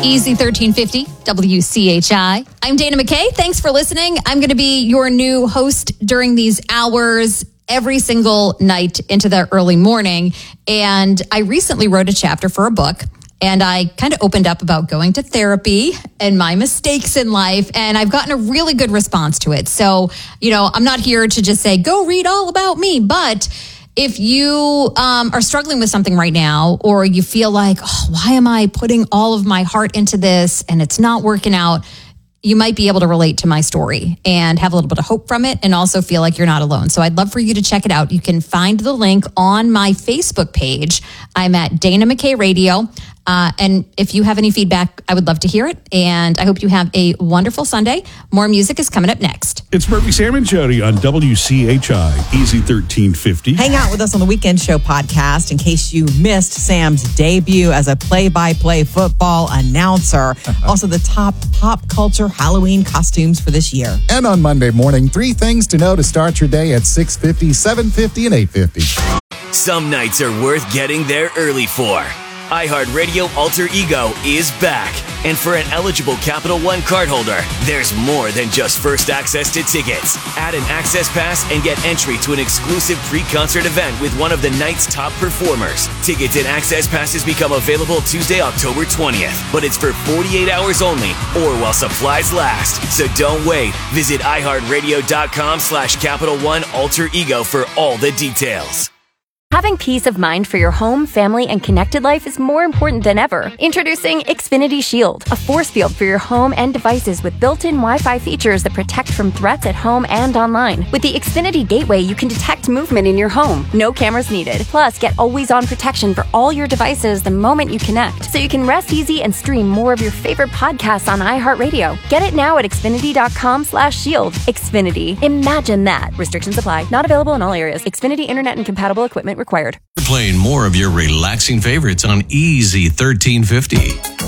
Easy 1350, WCHI. I'm Dana McKay. Thanks for listening. I'm going to be your new host during these hours every single night into the early morning. And I recently wrote a chapter for a book. And I kind of opened up about going to therapy and my mistakes in life. And I've gotten a really good response to it. So, I'm not here to just say, go read all about me. But if you are struggling with something right now, or you feel like, why am I putting all of my heart into this and it's not working out? You might be able to relate to my story and have a little bit of hope from it, and also feel like you're not alone. So I'd love for you to check it out. You can find the link on my Facebook page. I'm at Dana McKay Radio. And if you have any feedback, I would love to hear it. And I hope you have a wonderful Sunday. More music is coming up next. It's Murphy, Sam, and Jody on WCHI, Easy 1350. Hang out with us on the Weekend Show podcast in case you missed Sam's debut as a play-by-play football announcer. Also, the top pop culture Halloween costumes for this year. And on Monday morning, 3 things to know to start your day at 6:50, 7:50, and 8:50. Some nights are worth getting there early for. iHeartRadio Alter Ego is back. And for an eligible Capital One cardholder, there's more than just first access to tickets. Add an access pass and get entry to an exclusive pre-concert event with one of the night's top performers. Tickets and access passes become available Tuesday, October 20th. But it's for 48 hours only, or while supplies last. So don't wait. Visit iHeartRadio.com/Capital One Alter Ego for all the details. Having peace of mind for your home, family, and connected life is more important than ever. Introducing Xfinity Shield, a force field for your home and devices with built-in Wi-Fi features that protect from threats at home and online. With the Xfinity Gateway, you can detect movement in your home. No cameras needed. Plus, get always-on protection for all your devices the moment you connect, so you can rest easy and stream more of your favorite podcasts on iHeartRadio. Get it now at Xfinity.com/shield. Xfinity. Imagine that. Restrictions apply. Not available in all areas. Xfinity Internet and compatible equipment required. We're playing more of your relaxing favorites on Easy 1350.